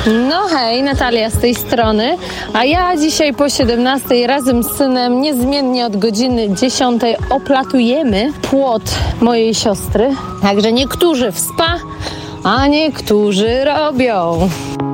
No hej, Natalia z tej strony, a ja dzisiaj po 17 razem z synem niezmiennie od godziny 10 oplatujemy płot mojej siostry. Także niektórzy w spa, a niektórzy robią.